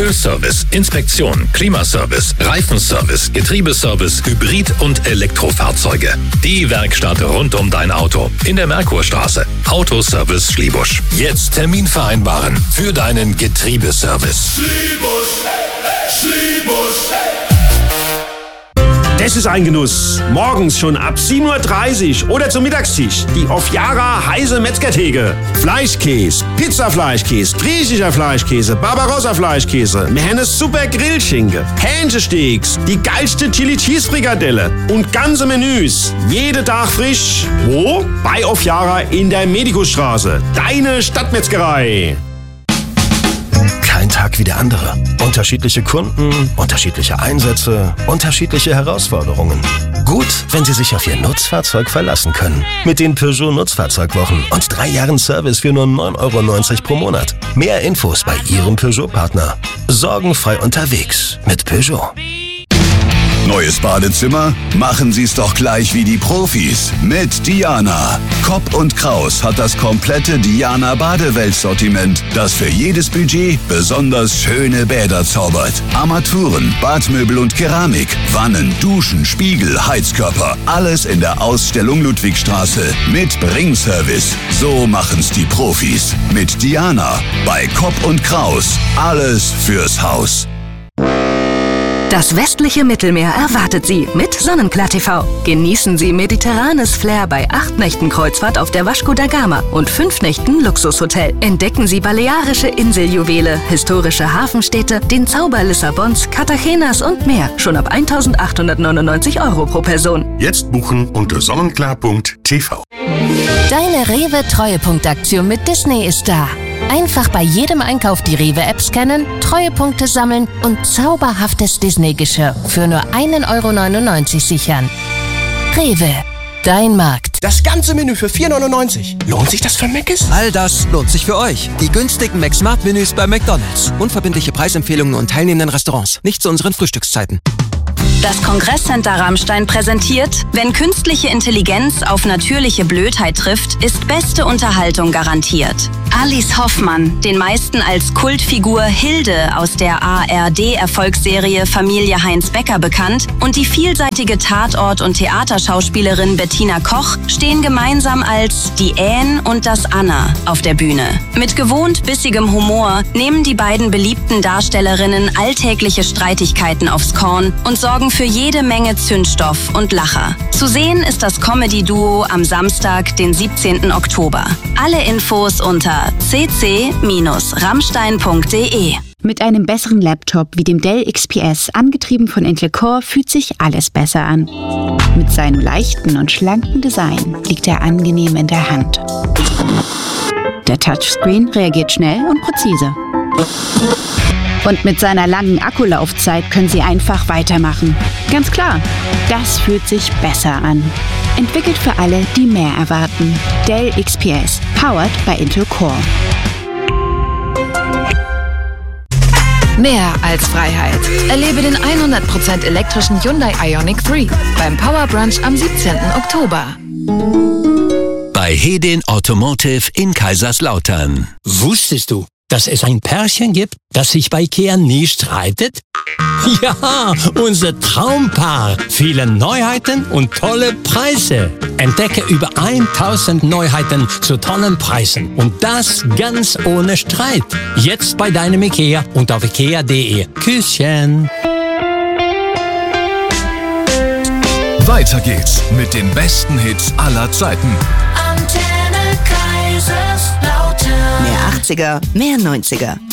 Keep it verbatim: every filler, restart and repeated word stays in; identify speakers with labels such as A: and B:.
A: Ölservice, Inspektion, Klimaservice, Reifenservice, Getriebeservice, Hybrid- und Elektrofahrzeuge. Die Werkstatt rund um dein Auto. In der Merkurstraße. Autoservice Schlibusch. Jetzt Termin vereinbaren für deinen Getriebeservice.
B: Schlibusch, Schlibusch.
C: Das ist ein Genuss. Morgens schon ab sieben Uhr dreißig oder zum Mittagstisch. Die Ofjara heiße Metzgertheke. Fleischkäse, Pizzafleischkäse, griechischer Fleischkäse, Barbarossa-Fleischkäse. Wir haben eine super Grillschinke, Hähnchensteaks, die geilste Chili-Cheese-Frikadelle und ganze Menüs. Jeden Tag frisch. Wo? Bei Ofjara in der Medikusstraße. Deine Stadtmetzgerei.
D: Kein Tag wie der andere. Unterschiedliche Kunden, unterschiedliche Einsätze, unterschiedliche Herausforderungen. Gut, wenn Sie sich auf Ihr Nutzfahrzeug verlassen können. Mit den Peugeot Nutzfahrzeugwochen und drei Jahren Service für nur neun Euro neunzig pro Monat. Mehr Infos bei Ihrem Peugeot-Partner. Sorgenfrei unterwegs mit Peugeot.
E: Neues Badezimmer? Machen Sie es doch gleich wie die Profis mit Diana. Kopp und Kraus hat das komplette Diana Badewelt-Sortiment, das für jedes Budget besonders schöne Bäder zaubert. Armaturen, Badmöbel und Keramik, Wannen, Duschen, Spiegel, Heizkörper, alles in der Ausstellung Ludwigstraße mit Bringservice. So machen's die Profis mit Diana bei Kopp und Kraus. Alles fürs Haus.
F: Das westliche Mittelmeer erwartet Sie mit Sonnenklar T V. Genießen Sie mediterranes Flair bei acht Nächten Kreuzfahrt auf der Vasco da Gama und fünf Nächten Luxushotel. Entdecken Sie balearische Inseljuwele, historische Hafenstädte, den Zauber Lissabons, Cartagenas und mehr. Schon ab eintausendachthundertneunundneunzig Euro pro Person.
G: Jetzt buchen unter sonnenklar punkt t v.
H: Deine Rewe-Treuepunktaktion mit Disney ist da. Einfach bei jedem Einkauf die Rewe-App scannen, Treuepunkte sammeln und zauberhaftes Disney-Geschirr für nur ein Euro neunundneunzig sichern. Rewe, dein Markt.
I: Das ganze Menü für vier neunundneunzig. Lohnt sich das für Mc's?
J: All das lohnt sich für euch. Die günstigen McSmart-Menüs bei McDonald's. Unverbindliche Preisempfehlungen und teilnehmenden Restaurants. Nicht zu unseren Frühstückszeiten.
F: Das Kongresscenter Rammstein präsentiert: Wenn künstliche Intelligenz auf natürliche Blödheit trifft, ist beste Unterhaltung garantiert. Alice Hoffmann, den meisten als Kultfigur Hilde aus der A R D-Erfolgsserie Familie Heinz Becker bekannt, und die vielseitige Tatort- und Theaterschauspielerin Bettina Koch stehen gemeinsam als die Ähn und das Anna auf der Bühne. Mit gewohnt bissigem Humor nehmen die beiden beliebten Darstellerinnen alltägliche Streitigkeiten aufs Korn und sorgen für jede Menge Zündstoff und Lacher. Zu sehen ist das Comedy-Duo am Samstag, den siebzehnten Oktober. Alle Infos unter c c Bindestrich rammstein punkt d e.
K: Mit einem besseren Laptop wie dem Dell X P S, angetrieben von Intel Core, fühlt sich alles besser an. Mit seinem leichten und schlanken Design liegt er angenehm in der Hand. Der Touchscreen reagiert schnell und präzise. Und mit seiner langen Akkulaufzeit können Sie einfach weitermachen. Ganz klar, das fühlt sich besser an. Entwickelt für alle, die mehr erwarten. Dell X P S, powered by Intel Core.
L: Mehr als Freiheit. Erlebe den hundert Prozent elektrischen Hyundai Ioniq drei beim Power Brunch am siebzehnten Oktober.
M: Bei Hedin Automotive in Kaiserslautern.
N: Wusstest du, dass es ein Pärchen gibt, das sich bei Ikea nie streitet? Ja, unser Traumpaar. Viele Neuheiten und tolle Preise. Entdecke über tausend Neuheiten zu tollen Preisen. Und das ganz ohne Streit. Jetzt bei deinem Ikea und auf ikea punkt de. Küsschen.
E: Weiter geht's mit den besten Hits aller Zeiten.
O: Antenne Kaiserslautern. Mehr achtziger, mehr neunziger.